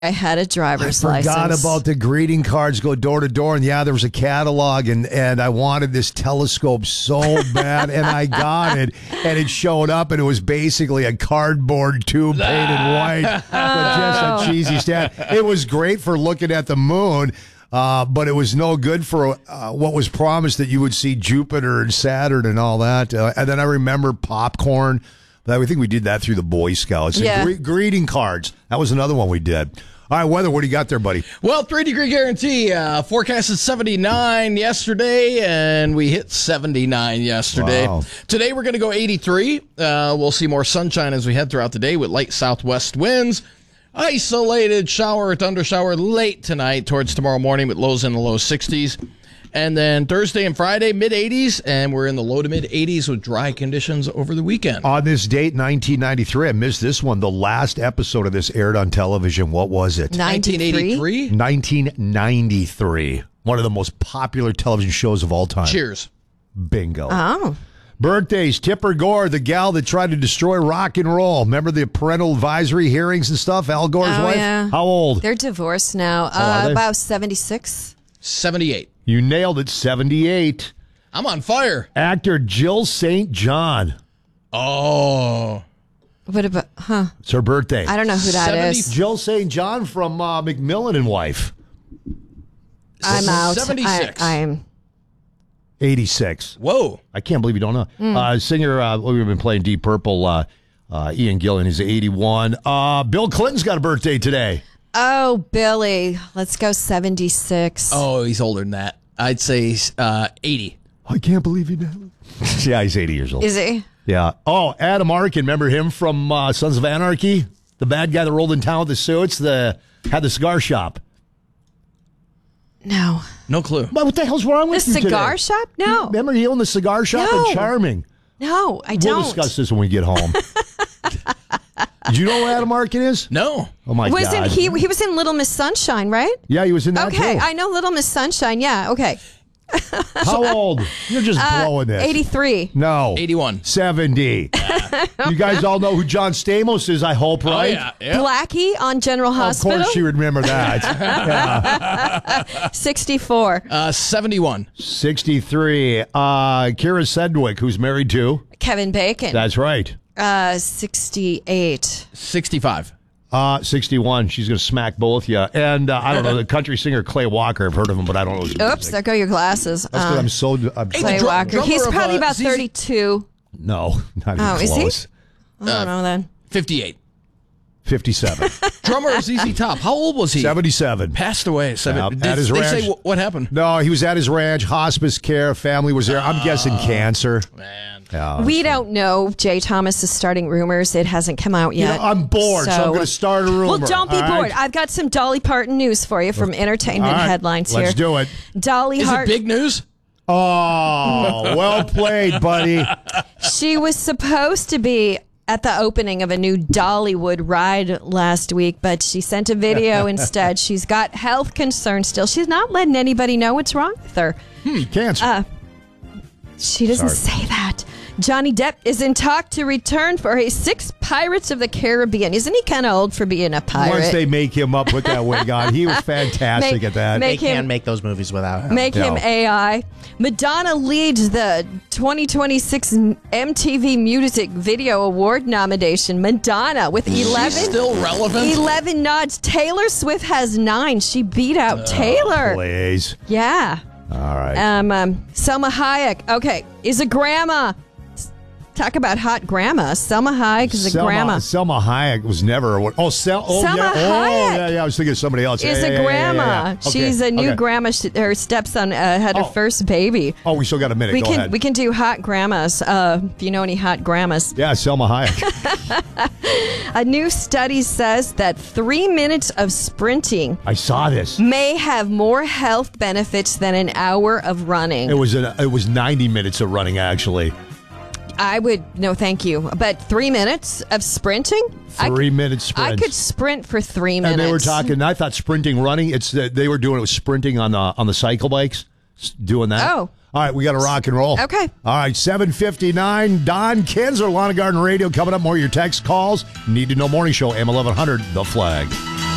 I had a driver's license. I forgot about the greeting cards go door to door, and there was a catalog, and I wanted this telescope so bad, and I got it, and it showed up, and it was basically a cardboard tube painted white, but just a cheesy stand. It was great for looking at the moon, but it was no good for what was promised that you would see Jupiter and Saturn and all that. And then I remember popcorn. I think we did that through the Boy Scouts. Yeah. Greeting cards. That was another one we did. All right, weather, what do you got there, buddy? Well, 3-degree guarantee. Forecasted 79 yesterday, and we hit 79 yesterday. Wow. Today we're going to go 83. We'll see more sunshine as we head throughout the day with light southwest winds. Isolated shower or thunder shower late tonight towards tomorrow morning with lows in the low 60s. And then Thursday and Friday, mid-80s, and we're in the low to mid-80s with dry conditions over the weekend. On this date, 1993, I missed this one. The last episode of this aired on television. What was it? 1983? 1993. One of the most popular television shows of all time. Cheers. Bingo. Oh. Birthdays, Tipper Gore, the gal that tried to destroy rock and roll. Remember the parental advisory hearings and stuff? Al Gore's wife? Yeah. How old? They're divorced now. are they? About 76. 78. You nailed it, 78. I'm on fire. Actor Jill St. John. Oh. What about, It's her birthday. I don't know who that 70 is. Jill St. John from McMillan and Wife. I'm out. 76. I'm 86. Whoa. I can't believe you don't know. Singer, we've been playing Deep Purple, Ian Gillan, he's 81. Bill Clinton's got a birthday today. Oh, Billy. Let's go 76. Oh, he's older than that. I'd say 80. I can't believe you know. Yeah, he's 80 years old. Is he? Yeah. Oh, Adam Arkin, remember him from Sons of Anarchy? The bad guy that rolled in town with the suits, had the cigar shop. No. No clue. What the hell's wrong The with you cigar today? shop? No. Remember he owned the cigar shop No. in Charming? No, I We'll don't. discuss this when we get home. Did you know who Adam Arkin is? No. Oh, my God. Wasn't he was in Little Miss Sunshine, right? Yeah, he was in that Okay, too. I know Little Miss Sunshine. Yeah, okay. How old? You're just blowing this. 83. No. 81. 70. You guys all know who John Stamos is, I hope, Oh, right? yeah. Yeah. Blackie on General Of Hospital. course you remember that. Yeah. 64. 71. 63. Kira Sedgwick, who's married to? Kevin Bacon. That's right. 68. 65. 61. She's going to smack both you. And I don't know, the country singer Clay Walker. I've heard of him, but I don't know his Oops, music. there go your glasses. That's because I'm so... Clay the Walker. drummer He's of, probably about ZZ 32. No, not even Oh, is he? close. I don't know then. 58. 57. Drummer of ZZ Top. How old was he? 77. Passed away. At his they ranch. say what happened? No, he was at his ranch, hospice care, family was there. I'm guessing cancer. Man. Yeah. We don't know. Jay Thomas is starting rumors. It hasn't come out You yet. know, I'm bored, so I'm going to start a rumor. Well, don't be all right? bored. I've got some Dolly Parton news for you from Entertainment All right, Headlines here. Let's do it. Dolly Is it Parton. big news? Oh, well played, buddy. She was supposed to be at the opening of a new Dollywood ride last week, but she sent a video instead. She's got health concerns still. She's not letting anybody know what's wrong with her. Cancer. She doesn't Sorry. say that. Johnny Depp is in talk to return for his 6 Pirates of the Caribbean. Isn't he kind of old for being a pirate? Once they make him up, put that wig on. He was fantastic at that. make They can him make those movies without him. Make him No. AI. Madonna leads the 2026 MTV Music Video Award nomination. Madonna with 11. She's still relevant. 11 nods. Taylor Swift has 9. She beat out Taylor. Please. Yeah. All right. Selma Hayek. Okay, is a grandma. Talk about hot grandma. Selma Hayek is a grandma. Selma Hayek was never. Selma Selma Hayek yeah. I was thinking of somebody else. is Yeah, a yeah, grandma. yeah. Okay, She's a new okay. grandma. Her stepson had her first baby. Oh, we still got a minute. Go ahead. We can do hot grandmas. If you know any hot grandmas. Yeah, Selma Hayek. A new study says that 3 minutes of sprinting I saw this. may have more health benefits than an hour of running. It was 90 minutes of running, actually. I would no, thank you. But 3 minutes of sprinting? 3 minutes sprint. I could sprint for 3 minutes. And they were talking. I thought sprinting, running. It's they were doing it with sprinting on the cycle bikes, doing that. Oh. All right, we got to rock and roll. Okay. All right, 7:59. Don Kinsler, Lawn and Garden Radio, coming up. More of your text calls. Need to know morning show. AM 1100. The Flag.